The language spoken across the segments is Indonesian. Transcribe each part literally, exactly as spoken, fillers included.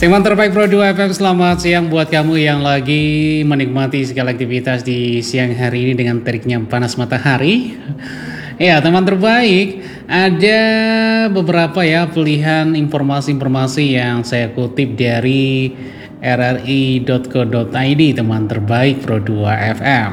Teman terbaik Pro dua F M, selamat siang buat kamu yang lagi menikmati segala aktivitas di siang hari ini dengan teriknya panas matahari. Ya, teman terbaik, ada beberapa ya pilihan informasi-informasi yang saya kutip dari r r i dot co dot i d, teman terbaik Pro dua F M.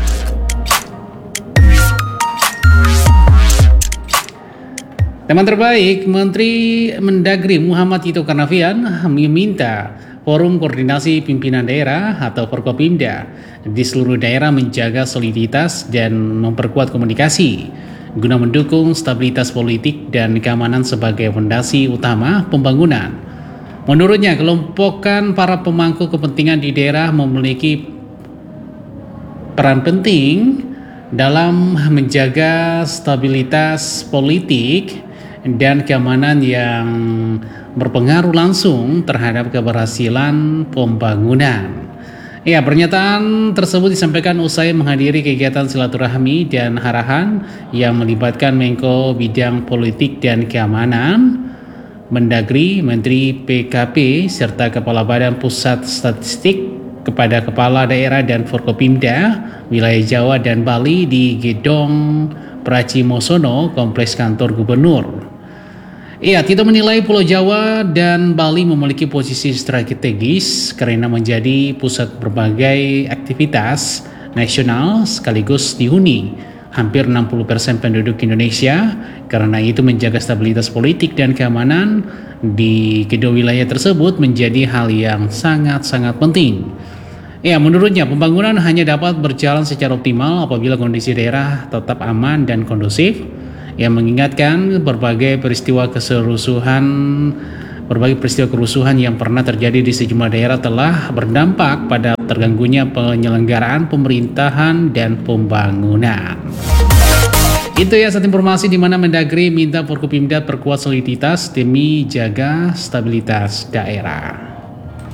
Teman terbaik, Menteri Mendagri Muhammad Tito Karnavian meminta Forum Koordinasi Pimpinan Daerah atau Forkopimda di seluruh daerah menjaga soliditas dan memperkuat komunikasi guna mendukung stabilitas politik dan keamanan sebagai fondasi utama pembangunan. Menurutnya, kelompokan para pemangku kepentingan di daerah memiliki peran penting dalam menjaga stabilitas politik dan keamanan yang berpengaruh langsung terhadap keberhasilan pembangunan. Ya, pernyataan tersebut disampaikan usai menghadiri kegiatan silaturahmi dan arahan yang melibatkan Menko Bidang Politik dan Keamanan, Mendagri, Menteri P K P, serta Kepala Badan Pusat Statistik kepada Kepala Daerah dan Forkopimda wilayah Jawa dan Bali di Gedong Pracimosono, Kompleks Kantor Gubernur. Iya, Tito menilai Pulau Jawa dan Bali memiliki posisi strategis karena menjadi pusat berbagai aktivitas nasional sekaligus dihuni hampir enam puluh persen penduduk Indonesia. Karena itu menjaga stabilitas politik dan keamanan di kedua wilayah tersebut menjadi hal yang sangat-sangat penting. Ya, menurutnya pembangunan hanya dapat berjalan secara optimal apabila kondisi daerah tetap aman dan kondusif. Yang mengingatkan berbagai peristiwa keserusuhan, berbagai peristiwa kerusuhan yang pernah terjadi di sejumlah daerah telah berdampak pada terganggunya penyelenggaraan pemerintahan dan pembangunan. Itu ya satu informasi di mana Mendagri minta Forkopimda perkuat soliditas demi jaga stabilitas daerah.